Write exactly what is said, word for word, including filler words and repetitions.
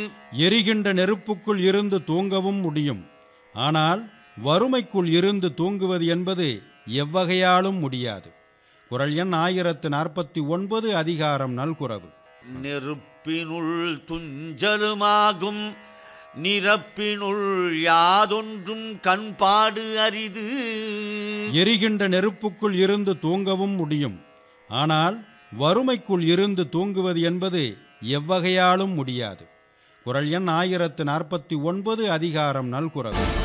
எரிகின்ற நெருப்புக்குள் இருந்து தூங்கவும் முடியும். ஆனால் வறுமைக்குள் இருந்து தூங்குவது என்பது எவ்வகையாலும் முடியாது. குறள் எண் ஆயிரத்து நாற்பத்தி ஒன்பது, அதிகாரம் நல்குரவு. நெருப்பினுள் துஞ்சலுமாகும் நிரப்பினுள் யாதொன்றும் கண்பாடு அரிது. எரிகின்ற நெருப்புக்குள் இருந்து தூங்கவும் முடியும். ஆனால் வறுமைக்குள் இருந்து தூங்குவது என்பது எவ்வகையாலும் முடியாது. குறள் எண் ஆயிரத்து நாற்பத்தி ஒன்பது, அதிகாரம் நல்குரவு.